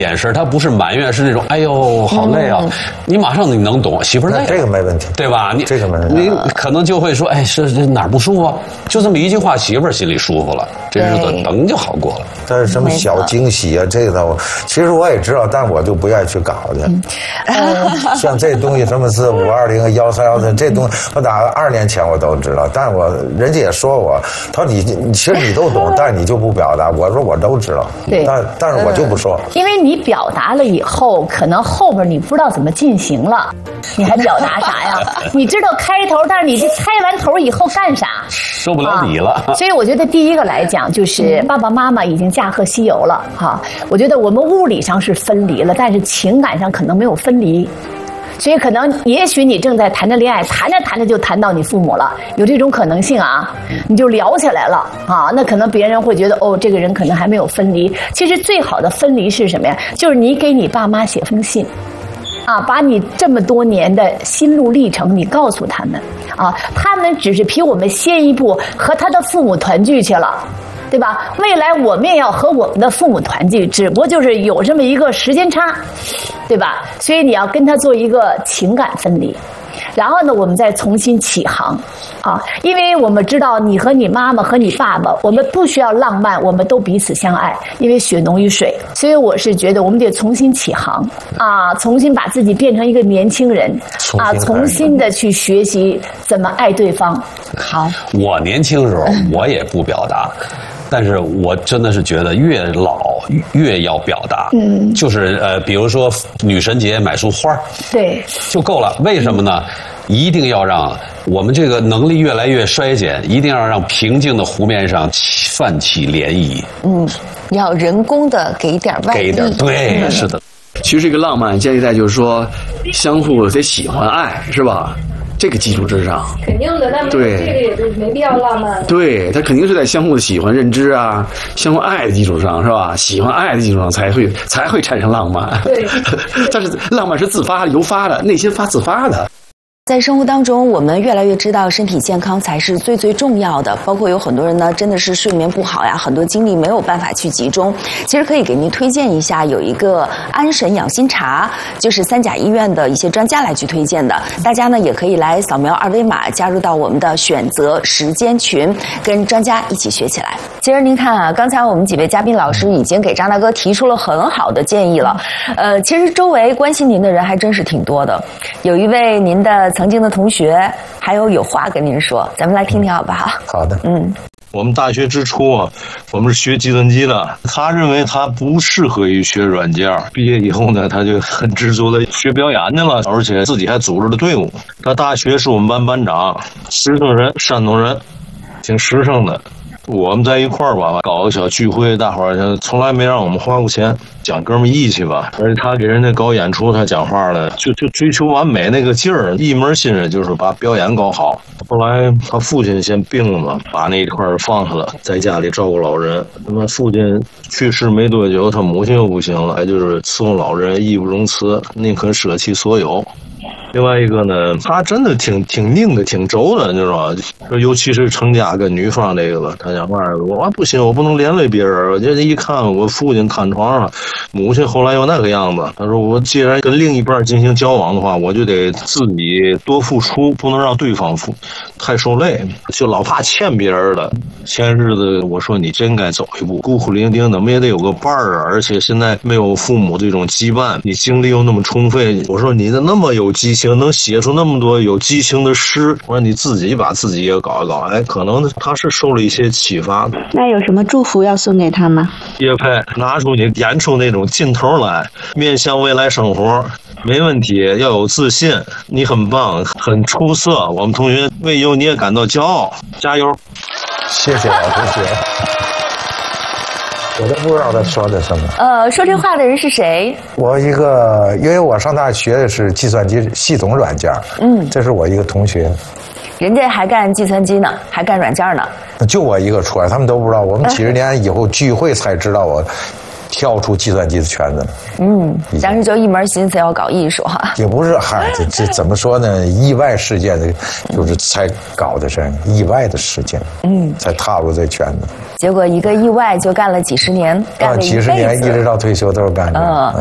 眼神，他不是埋怨，是那种哎呦好累啊，你马上你能懂，媳妇累， 这个没问题， 对吧？你这个没问题， 你可能就会说，哎，是哪儿不舒服啊？就这么一句话，媳妇心里舒服了，这日子等就好过了。 但是什么小惊喜啊，这个其实我也知道，但我就不愿意去搞去。像这东西什么是520、1313这东西，我打2年前我都知道，但人家也说我，他说你其实你都懂，但是你就不表达。我说我都知道， 对， 但是我就不说， 因为你表达了以后，可能后边你不知道怎么进行了，你还表达啥呀？你知道开头，但是你这开完头以后干啥？ 受不了你了。 所以我觉得第一个来讲，就是爸爸妈妈已经驾鹤西游了哈。我觉得我们物理上是分离了，但是情感上可能没有分离。所以可能也许你正在谈着恋爱，谈着谈着就谈到你父母了，有这种可能性啊，你就聊起来了啊，那可能别人会觉得哦，这个人可能还没有分离。其实最好的分离是什么呀？就是你给你爸妈写封信啊，把你这么多年的心路历程你告诉他们啊，他们只是比我们先一步和他的父母团聚去了，对吧？未来我们也要和我们的父母团聚，只不过就是有这么一个时间差，对吧？所以你要跟他做一个情感分离，然后呢，我们再重新起航啊，因为我们知道你和你妈妈和你爸爸，我们不需要浪漫，我们都彼此相爱，因为血浓于水。所以我是觉得我们得重新起航啊，重新把自己变成一个年轻人啊，重新的去学习怎么爱对方。好， 我年轻时候我也不表达。但是我真的是觉得越老越要表达，就是比如说女神节买束花，对，就够了。为什么呢？一定要让我们这个能力越来越衰减，一定要让平静的湖面上泛起涟漪。 要人工的给点外力， 对，是的。 其实这个浪漫建立在就是说，相互得喜欢爱，是吧？这个基础之上， 肯定的，但对这个也是没必要浪漫。 对，他肯定是在相互的喜欢、认知啊、相互爱的基础上，是吧？喜欢爱的基础上才会产生浪漫。对，但是浪漫是自发的、由发的，内心自发的。 在生活当中，我们越来越知道身体健康才是最最重要的。包括有很多人呢，真的是睡眠不好呀，很多精力没有办法去集中。其实可以给您推荐一下，有一个安神养心茶，就是三甲医院的一些专家来去推荐的。大家呢也可以来扫描2维码，加入到我们的选择时间群，跟专家一起学起来。其实您看啊，刚才我们几位嘉宾老师已经给张大哥提出了很好的建议了。其实周围关心您的人还真是挺多的。有一位您的曾经的同学，还有话跟您说，咱们来听听好不好？ 好的。 我们大学之初啊，我们是学计算机的，他认为他不适合于学软件，毕业以后呢，他就很执着的学表演去了，而且自己还组织了队伍。他大学是我们班班长，实诚人，山东人，挺实诚的。我们在一块儿吧，搞个小聚会，大伙儿从来没让我们花过钱，讲哥们义气吧。而且他给人家搞演出，他讲话了，就追求完美那个劲儿，一门心思就是把表演搞好。后来他父亲先病了嘛，把那一块放下了，在家里照顾老人。那么父亲去世没多久，他母亲又不行了，还就是伺候老人，义不容辞，宁肯舍弃所有。另外一个呢，他真的挺拧的，挺轴的，你知道吧？尤其是成家跟女方这个了，他讲话我不行，我不能连累别人。我这一看，我父亲瘫床上，母亲后来又那个样子。他说，我既然跟另一半进行交往的话，我就得自己多付出，不能让对方太受累，就老怕欠别人的。前日子我说你真该走一步，孤苦伶仃的，我们也得有个伴儿啊。而且现在没有父母这种羁绊，你精力又那么充沛，我说你的那么有激情，能写出那么多有激情的诗，我说你自己把自己也搞一搞。哎，可能他是受了一些启发。 那有什么祝福要送给他吗？ 叶佩，拿出你演出那种劲头来，面向未来生活，没问题，要有自信，你很棒，很出色，我们同学为有你也感到骄傲，加油！ 谢谢老同学。我都不知道他说的什么。 说这话的人是谁？ 我因为我上大学的是计算机系统软件，这是我一个同学。 人家还干计算机呢，还干软件呢。 就我一个出来，他们都不知道。我们几十年以后聚会才知道我跳出计算机的圈子。 当时就一门心思要搞艺术哈。 也不是，这怎么说呢？意外事件的，就是才搞的这意外的事件，才踏入这圈子。 结果一个意外就干了几十年，干了几十年一直到退休都是干这个。